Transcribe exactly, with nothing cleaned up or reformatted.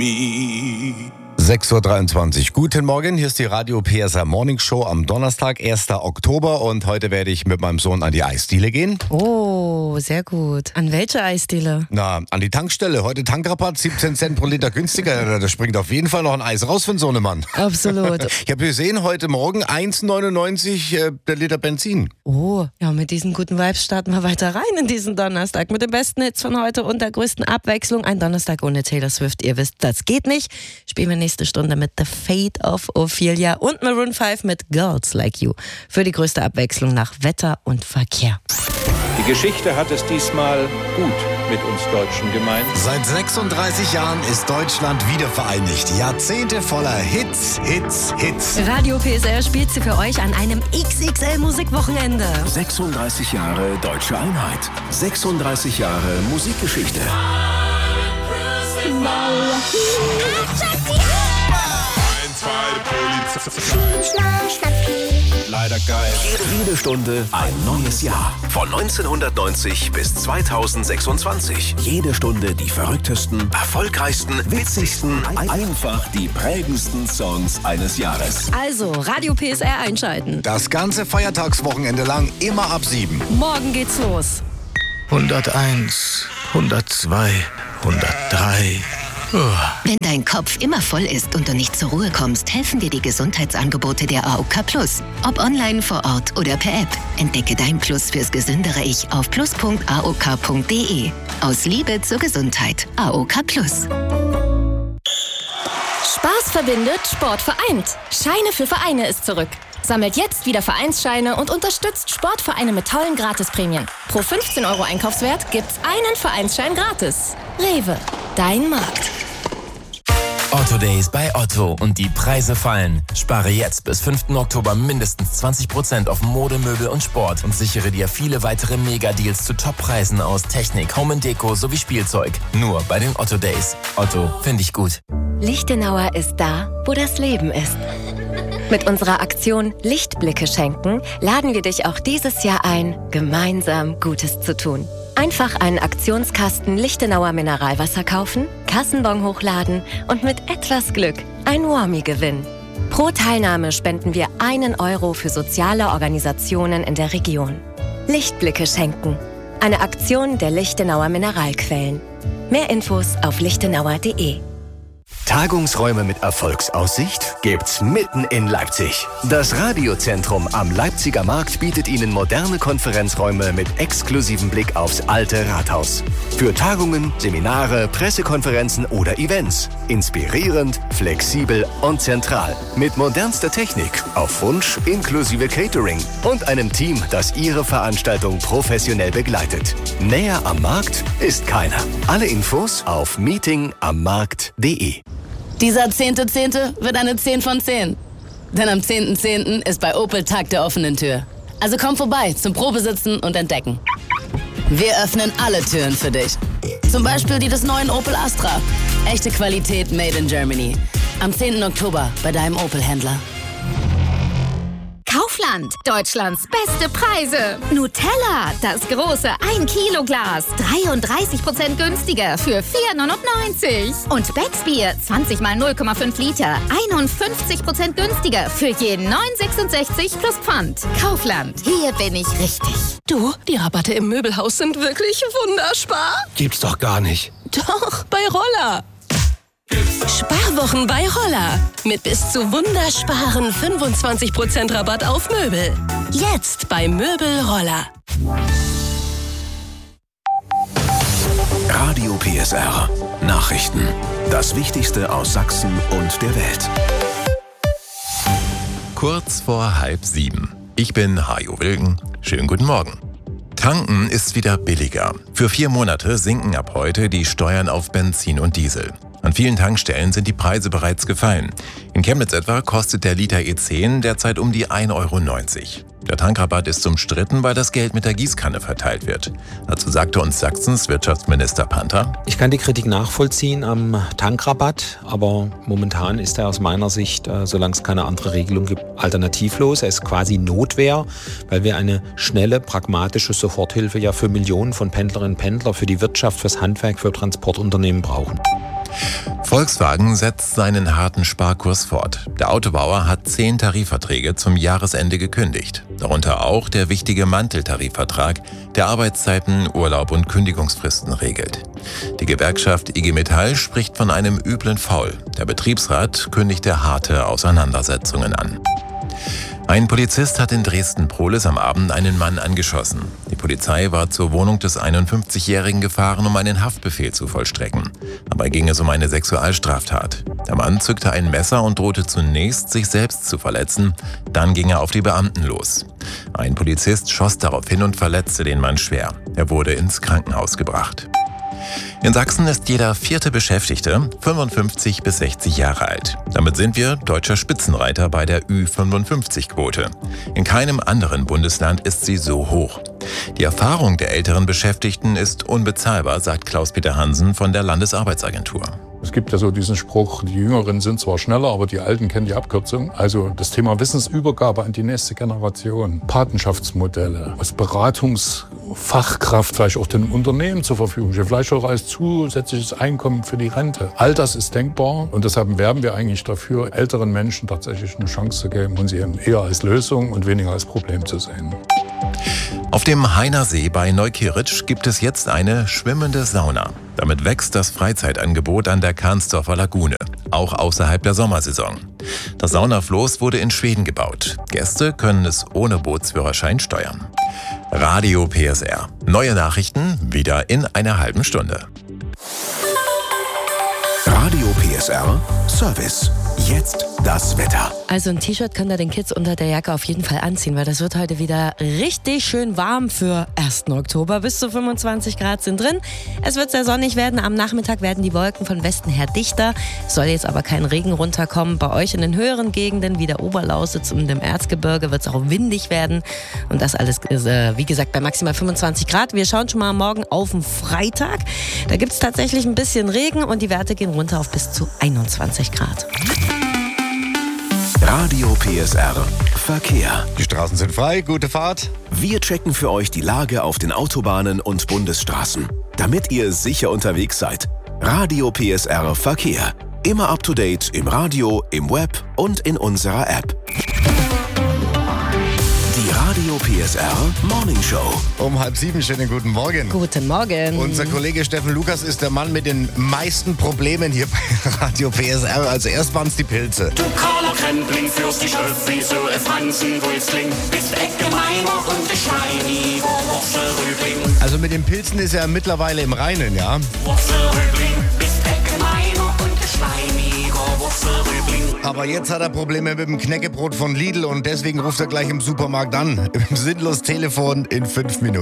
me. sechs Uhr dreiundzwanzig. Guten Morgen, hier ist die Radio P S R Morning Show am Donnerstag, ersten Oktober, und heute werde ich mit meinem Sohn an die Eisdiele gehen. Oh, sehr gut. An welche Eisdiele? Na, an die Tankstelle. Heute Tankrabatt, siebzehn Cent pro Liter günstiger. Da springt auf jeden Fall noch ein Eis raus für so einen Mann. Absolut. Ich habe gesehen, heute Morgen eins neunundneunzig äh, der Liter Benzin. Oh, ja, mit diesen guten Vibes starten wir weiter rein in diesen Donnerstag. Mit den besten Hits von heute und der größten Abwechslung. Ein Donnerstag ohne Taylor Swift. Ihr wisst, das geht nicht. Spielen wir nächste Stunde mit The Fate of Ophelia und Maroon fünf mit Girls Like You. Für die größte Abwechslung nach Wetter und Verkehr. Die Geschichte hat es diesmal gut mit uns Deutschen gemeint. Seit sechsunddreißig Jahren ist Deutschland wieder vereinigt. Jahrzehnte voller Hits, Hits, Hits. Radio P S R spielt sie für euch an einem X X L-Musikwochenende. sechsunddreißig Jahre deutsche Einheit. sechsunddreißig Jahre Musikgeschichte. Leider geil. Jede Stunde ein neues Jahr. Von neunzehnhundertneunzig bis zweitausendsechsundzwanzig. Jede Stunde die verrücktesten, erfolgreichsten, witzigsten, einfach die prägendsten Songs eines Jahres. Also, Radio P S R einschalten. Das ganze Feiertagswochenende lang, immer ab sieben. Morgen geht's los. hunderteins, hundertzwei, hundertdrei. Wenn dein Kopf immer voll ist und du nicht zur Ruhe kommst, helfen dir die Gesundheitsangebote der A O K Plus. Ob online, vor Ort oder per App. Entdecke dein Plus fürs gesündere Ich auf plus punkt a o k punkt d e. Aus Liebe zur Gesundheit. A O K Plus. Spaß verbindet, Sport vereint. Scheine für Vereine ist zurück. Sammelt jetzt wieder Vereinsscheine und unterstützt Sportvereine mit tollen Gratisprämien. Pro fünfzehn Euro Einkaufswert gibt's einen Vereinsschein gratis. Rewe, dein Markt. Otto Days bei Otto und die Preise fallen. Spare jetzt bis fünften Oktober mindestens zwanzig Prozent auf Mode, Möbel und Sport und sichere dir viele weitere Mega-Deals zu Top-Preisen aus Technik, Home and Deko sowie Spielzeug. Nur bei den Otto Days. Otto, finde ich gut. Lichtenauer ist da, wo das Leben ist. Mit unserer Aktion Lichtblicke schenken laden wir dich auch dieses Jahr ein, gemeinsam Gutes zu tun. Einfach einen Aktionskasten Lichtenauer Mineralwasser kaufen, Kassenbon hochladen und mit etwas Glück ein Warmie gewinnen. Pro Teilnahme spenden wir einen Euro für soziale Organisationen in der Region. Lichtblicke schenken. Eine Aktion der Lichtenauer Mineralquellen. Mehr Infos auf lichtenauer punkt de. Tagungsräume mit Erfolgsaussicht gibt's mitten in Leipzig. Das Radiozentrum am Leipziger Markt bietet Ihnen moderne Konferenzräume mit exklusivem Blick aufs alte Rathaus. Für Tagungen, Seminare, Pressekonferenzen oder Events. Inspirierend, flexibel und zentral. Mit modernster Technik, auf Wunsch, inklusive Catering und einem Team, das Ihre Veranstaltung professionell begleitet. Näher am Markt ist keiner. Alle Infos auf meeting am markt punkt de. Dieser zehnte Zehnte wird eine zehn von zehn. Denn am zehnten Zehnten ist bei Opel Tag der offenen Tür. Also komm vorbei zum Probesitzen und Entdecken. Wir öffnen alle Türen für dich. Zum Beispiel die des neuen Opel Astra. Echte Qualität made in Germany. Am zehnten Oktober bei deinem Opel-Händler. Kaufland, Deutschlands beste Preise. Nutella, das große ein Kilo Glas, dreiunddreißig Prozent günstiger für vier neunundneunzig. Und Becksbier, zwanzig mal null Komma fünf Liter, einundfünfzig Prozent günstiger für jeden neun sechsundsechzig plus Pfand. Kaufland, hier bin ich richtig. Du, die Rabatte im Möbelhaus sind wirklich wunderspar. Gibt's doch gar nicht. Doch, bei Roller. Sparwochen bei Roller. Mit bis zu wundersparen fünfundzwanzig Prozent Rabatt auf Möbel. Jetzt bei Möbel Roller. Radio P S R. Nachrichten. Das Wichtigste aus Sachsen und der Welt. Kurz vor halb sieben. Ich bin Hajo Wilken. Schönen guten Morgen. Tanken ist wieder billiger. Für vier Monate sinken ab heute die Steuern auf Benzin und Diesel. An vielen Tankstellen sind die Preise bereits gefallen. In Chemnitz etwa kostet der Liter E zehn derzeit um die ein Euro neunzig. Der Tankrabatt ist umstritten, weil das Geld mit der Gießkanne verteilt wird. Dazu sagte uns Sachsens Wirtschaftsminister Panther: Ich kann die Kritik nachvollziehen am Tankrabatt, aber momentan ist er aus meiner Sicht, äh, solange es keine andere Regelung gibt, alternativlos. Er ist quasi Notwehr, weil wir eine schnelle, pragmatische Soforthilfe ja für Millionen von Pendlerinnen und Pendlern, für die Wirtschaft, fürs Handwerk, für Transportunternehmen brauchen. Volkswagen setzt seinen harten Sparkurs fort. Der Autobauer hat zehn Tarifverträge zum Jahresende gekündigt. Darunter auch der wichtige Manteltarifvertrag, der Arbeitszeiten, Urlaub und Kündigungsfristen regelt. Die Gewerkschaft I G Metall spricht von einem üblen Faul. Der Betriebsrat kündigte harte Auseinandersetzungen an. Ein Polizist hat in Dresden-Prohlis am Abend einen Mann angeschossen. Die Polizei war zur Wohnung des einundfünfzigjährigen gefahren, um einen Haftbefehl zu vollstrecken. Dabei ging es um eine Sexualstraftat. Der Mann zückte ein Messer und drohte zunächst, sich selbst zu verletzen. Dann ging er auf die Beamten los. Ein Polizist schoss daraufhin und verletzte den Mann schwer. Er wurde ins Krankenhaus gebracht. In Sachsen ist jeder vierte Beschäftigte fünfundfünfzig bis sechzig Jahre alt. Damit sind wir deutscher Spitzenreiter bei der Ü fünfundfünfzig Quote. In keinem anderen Bundesland ist sie so hoch. Die Erfahrung der älteren Beschäftigten ist unbezahlbar, sagt Klaus-Peter Hansen von der Landesarbeitsagentur. Es gibt ja so diesen Spruch, die Jüngeren sind zwar schneller, aber die Alten kennen die Abkürzung. Also das Thema Wissensübergabe an die nächste Generation, Patenschaftsmodelle, als Beratungsfachkraft vielleicht auch den Unternehmen zur Verfügung stellen, vielleicht auch als zusätzliches Einkommen für die Rente. All das ist denkbar und deshalb werben wir eigentlich dafür, älteren Menschen tatsächlich eine Chance zu geben und sie eben eher als Lösung und weniger als Problem zu sehen. Auf dem Hainer See bei Neukieritzsch gibt es jetzt eine schwimmende Sauna. Damit wächst das Freizeitangebot an der Kahnsdorfer Lagune, auch außerhalb der Sommersaison. Das Saunafloß wurde in Schweden gebaut. Gäste können es ohne Bootsführerschein steuern. Radio P S R. Neue Nachrichten wieder in einer halben Stunde. Radio P S R Service. Jetzt das Wetter. Also ein T-Shirt könnt ihr den Kids unter der Jacke auf jeden Fall anziehen, weil das wird heute wieder richtig schön warm für ersten Oktober. Bis zu fünfundzwanzig Grad sind drin. Es wird sehr sonnig werden. Am Nachmittag werden die Wolken von Westen her dichter. Es soll jetzt aber kein Regen runterkommen. Bei euch in den höheren Gegenden wie der Oberlausitz und dem Erzgebirge wird es auch windig werden. Und das alles, äh, wie gesagt, bei maximal fünfundzwanzig Grad. Wir schauen schon mal morgen auf den Freitag. Da gibt es tatsächlich ein bisschen Regen und die Werte gehen runter auf bis zu einundzwanzig Grad. Radio P S R Verkehr. Die Straßen sind frei, gute Fahrt. Wir checken für euch die Lage auf den Autobahnen und Bundesstraßen, damit ihr sicher unterwegs seid. Radio P S R Verkehr. Immer up to date im Radio, im Web und in unserer App. Die Radio P S R Morning Show. Um halb sieben, schönen guten Morgen. Guten Morgen. Unser Kollege Steffen Lukas ist der Mann mit den meisten Problemen hier bei Radio P S R. Also erst waren es die Pilze. Du Carla Krempling führst dich auf wie so ein Franzenwulstling. Bist echt gemeiner und ein Schweiniger Wurzelrübling. Also mit den Pilzen ist er mittlerweile im Reinen, ja? Wurzelrübling, bist echt gemeiner und ein Schweiniger Wurzelrübling. Aber jetzt hat er Probleme mit dem Knäckebrot von Lidl und deswegen ruft er gleich im Supermarkt an. Im Sinnlos Telefon in fünf Minuten.